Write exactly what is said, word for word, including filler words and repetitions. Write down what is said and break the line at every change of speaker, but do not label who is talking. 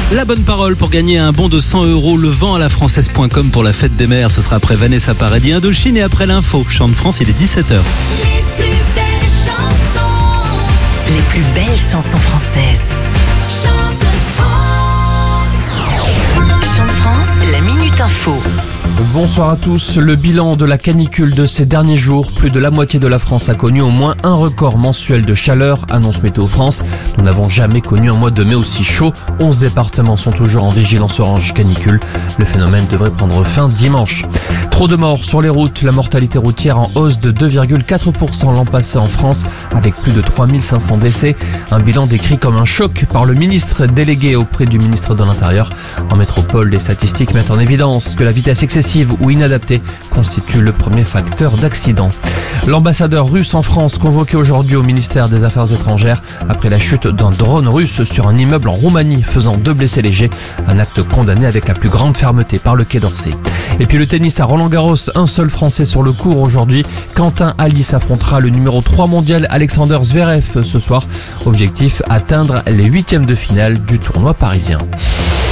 La bonne parole pour gagner un bon de cent euros, le vent à la française point com pour la fête des mères. Ce sera après Vanessa Paradis, Indochine et après l'info. Chant de France, il est dix-sept heures.
Les plus belles chansons.
Les plus belles chansons françaises.
Chante France.
Chante France, la Minute Info.
Bonsoir à tous. Le bilan de la canicule de ces derniers jours, plus de la moitié de la France a connu au moins un record mensuel de chaleur, annonce Météo France. Nous n'avons jamais connu un mois de mai aussi chaud. onze départements sont toujours en vigilance orange canicule. Le phénomène devrait prendre fin dimanche. Trop de morts sur les routes. La mortalité routière en hausse de deux virgule quatre pour cent l'an passé en France, avec plus de trois mille cinq cents décès. Un bilan décrit comme un choc par le ministre délégué auprès du ministre de l'Intérieur. En métropole, les statistiques mettent en évidence que la vitesse excessive ou inadaptée constitue le premier facteur d'accident. L'ambassadeur russe en France convoqué aujourd'hui au ministère des Affaires étrangères après la chute d'un drone russe sur un immeuble en Roumanie faisant deux blessés légers. Un acte condamné avec la plus grande fermeté par le Quai d'Orsay. Et puis le tennis à Roland-Garros, un seul Français sur le court aujourd'hui. Quentin Halys affrontera le numéro trois mondial Alexander Zverev ce soir. Objectif, atteindre les huitièmes de finale du tournoi parisien.